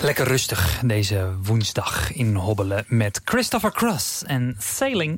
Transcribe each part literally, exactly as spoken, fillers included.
Lekker rustig deze woensdag in Hobbelen met Christopher Cross en Sailing.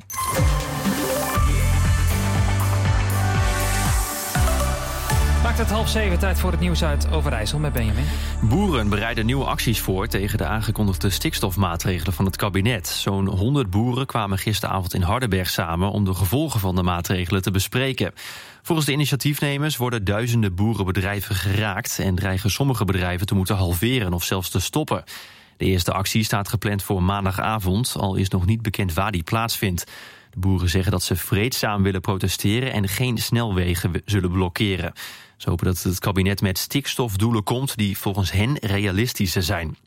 Maakt het half zeven, tijd voor het nieuws uit Overijssel met Benjamin. Boeren bereiden nieuwe acties voor tegen de aangekondigde stikstofmaatregelen van het kabinet. Zo'n honderd boeren kwamen gisteravond in Hardenberg samen om de gevolgen van de maatregelen te bespreken. Volgens de initiatiefnemers worden duizenden boerenbedrijven geraakt en dreigen sommige bedrijven te moeten halveren of zelfs te stoppen. De eerste actie staat gepland voor maandagavond, al is nog niet bekend waar die plaatsvindt. De boeren zeggen dat ze vreedzaam willen protesteren en geen snelwegen zullen blokkeren. Ze hopen dat het kabinet met stikstofdoelen komt die volgens hen realistischer zijn.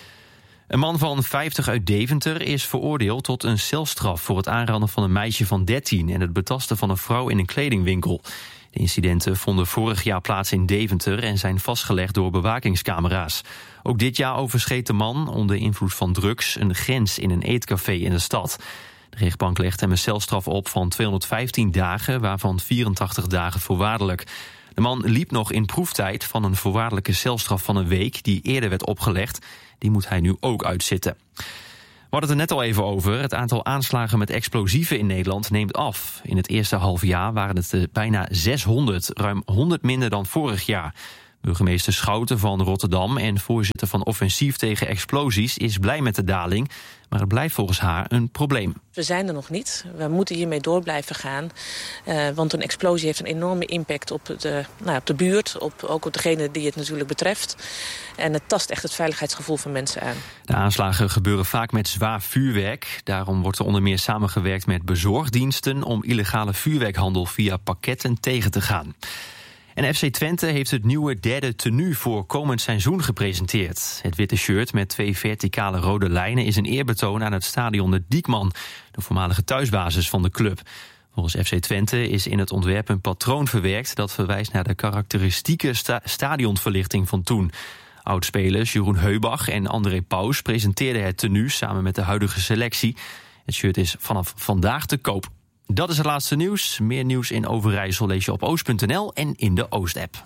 Een man van vijftig uit Deventer is veroordeeld tot een celstraf voor het aanranden van een meisje van dertien en het betasten van een vrouw in een kledingwinkel. De incidenten vonden vorig jaar plaats in Deventer en zijn vastgelegd door bewakingscamera's. Ook dit jaar overschreed de man onder invloed van drugs een grens in een eetcafé in de stad. De rechtbank legt hem een celstraf op van tweehonderdvijftien dagen, waarvan vierentachtig dagen voorwaardelijk. De man liep nog in proeftijd van een voorwaardelijke celstraf van een week die eerder werd opgelegd. Die moet hij nu ook uitzitten. We hadden het er net al even over. Het aantal aanslagen met explosieven in Nederland neemt af. In het eerste half jaar waren het er bijna zeshonderd, ruim honderd minder dan vorig jaar. Burgemeester Schouten van Rotterdam en voorzitter van Offensief tegen Explosies is blij met de daling, maar het blijft volgens haar een probleem. We zijn er nog niet. We moeten hiermee door blijven gaan. Uh, want een explosie heeft een enorme impact op de, nou, op de buurt, op, ook op degene die het natuurlijk betreft. En het tast echt het veiligheidsgevoel van mensen aan. De aanslagen gebeuren vaak met zwaar vuurwerk. Daarom wordt er onder meer samengewerkt met bezorgdiensten om illegale vuurwerkhandel via pakketten tegen te gaan. En F C Twente heeft het nieuwe derde tenue voor komend seizoen gepresenteerd. Het witte shirt met twee verticale rode lijnen is een eerbetoon aan het stadion de Diekman, de voormalige thuisbasis van de club. Volgens F C Twente is in het ontwerp een patroon verwerkt dat verwijst naar de karakteristieke sta- stadionverlichting van toen. Oudspelers Jeroen Heubach en André Paus presenteerden het tenue samen met de huidige selectie. Het shirt is vanaf vandaag te koop. Dat is het laatste nieuws. Meer nieuws in Overijssel lees je op oost punt n l en in de Oost-app.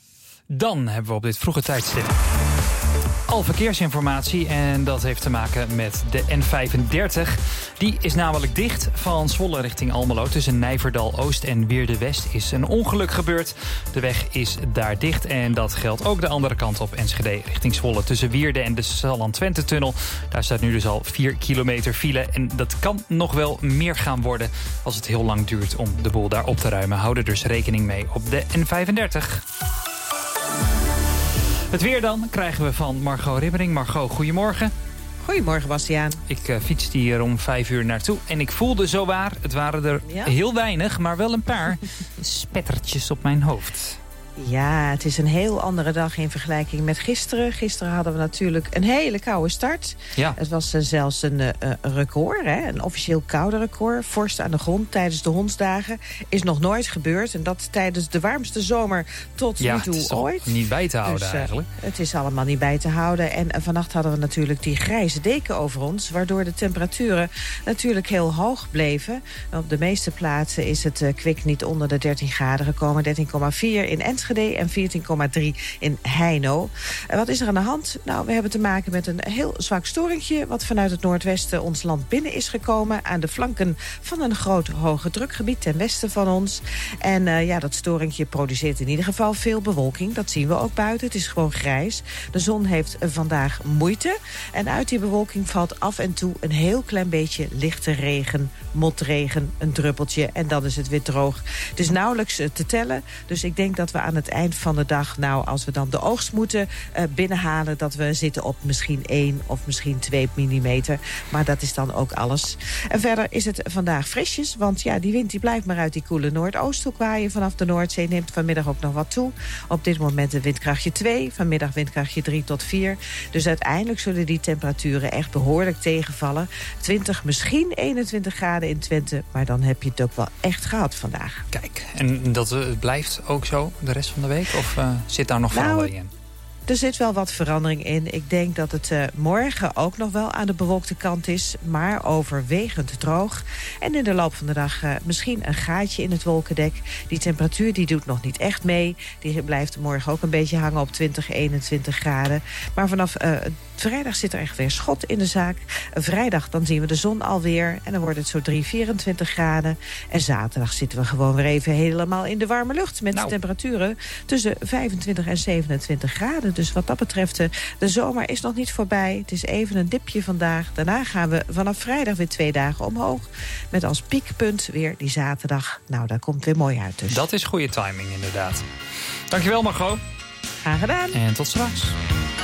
Dan hebben we op dit vroege tijdstip al verkeersinformatie en dat heeft te maken met de N vijfendertig. Die is namelijk dicht van Zwolle richting Almelo. Tussen Nijverdal-Oost en Wierde-West is een ongeluk gebeurd. De weg is daar dicht en dat geldt ook de andere kant op. Enschede richting Zwolle tussen Wierde en de Salland-Twente-tunnel. Daar staat nu dus al vier kilometer file. En dat kan nog wel meer gaan worden als het heel lang duurt om de boel daar op te ruimen. Hou er dus rekening mee op de N vijfendertig. Het weer dan krijgen we van Margot Ribbering. Margot, goedemorgen. Goedemorgen, Bastiaan. Ik uh, fietste hier om vijf uur naartoe en ik voelde zowaar, het waren er ja. heel weinig, maar wel een paar spettertjes op mijn hoofd. Ja, het is een heel andere dag in vergelijking met gisteren. Gisteren hadden we natuurlijk een hele koude start. Ja. Het was uh, zelfs een uh, record, hè? Een officieel koude record. Vorst aan de grond tijdens de hondsdagen. Is nog nooit gebeurd. En dat tijdens de warmste zomer tot ja, nu toe het is ooit. Niet bij te houden dus, uh, eigenlijk. Het is allemaal niet bij te houden. En uh, vannacht hadden we natuurlijk die grijze deken over ons. Waardoor de temperaturen natuurlijk heel hoog bleven. Op de meeste plaatsen is het uh, kwik niet onder de dertien graden gekomen. dertien komma vier in Enschede en veertien komma drie in Heino. En wat is er aan de hand? Nou, we hebben te maken met een heel zwak storingje wat vanuit het noordwesten ons land binnen is gekomen aan de flanken van een groot hoge drukgebied ten westen van ons. En uh, ja, dat storingje produceert in ieder geval veel bewolking. Dat zien we ook buiten. Het is gewoon grijs. De zon heeft uh, vandaag moeite. En uit die bewolking valt af en toe een heel klein beetje lichte regen, motregen, een druppeltje en dan is het weer droog. Het is nauwelijks uh, te tellen. Dus ik denk dat we aan het eind van de dag, nou, als we dan de oogst moeten uh, binnenhalen, dat we zitten op misschien één of misschien twee millimeter. Maar dat is dan ook alles. En verder is het vandaag frisjes, want ja, die wind die blijft maar uit die koele noordoosthoek waaien vanaf de Noordzee. Neemt vanmiddag ook nog wat toe. Op dit moment een windkrachtje twee, vanmiddag windkrachtje drie tot vier. Dus uiteindelijk zullen die temperaturen echt behoorlijk tegenvallen. twintig, misschien eenentwintig graden in Twente, maar dan heb je het ook wel echt gehad vandaag. Kijk, en dat uh, blijft ook zo de rest van de week? Of uh, zit daar nog verandering nou, in? er zit wel wat verandering in. Ik denk dat het uh, morgen ook nog wel aan de bewolkte kant is, maar overwegend droog. En in de loop van de dag uh, misschien een gaatje in het wolkendek. Die temperatuur die doet nog niet echt mee. Die blijft morgen ook een beetje hangen op twintig, eenentwintig graden. Maar vanaf uh, vrijdag zit er echt weer schot in de zaak. Uh, vrijdag dan zien we de zon alweer en dan wordt het zo drie, vierentwintig graden. En zaterdag zitten we gewoon weer even helemaal in de warme lucht met nou. temperaturen tussen vijfentwintig en zevenentwintig graden. Dus wat dat betreft, de zomer is nog niet voorbij. Het is even een dipje vandaag. Daarna gaan we vanaf vrijdag weer twee dagen omhoog. Met als piekpunt weer die zaterdag. Nou, daar komt weer mooi uit dus. Dat is goede timing inderdaad. Dankjewel Margot. Graag gedaan. En tot straks.